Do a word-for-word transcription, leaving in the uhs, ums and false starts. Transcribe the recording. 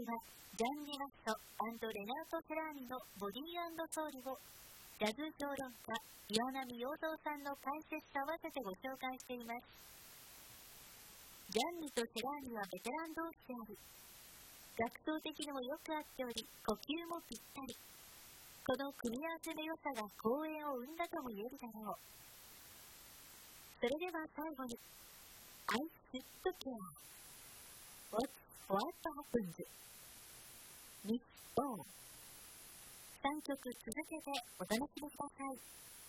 はジャン・ニガッソ&レナート・セラーニのボディー&ソウルをジャズ評論家岩波洋三さんの解説と合わせてご紹介しています。ジャンニとセラーニはベテラン同士であり、学奏的にもよく合っており、呼吸もぴったり。この組み合わせの良さが公演を生んだとも言えるだろう。それでは最後に、I Should Care What's What Happens Miss Bone さんきょく続けてお楽しみください。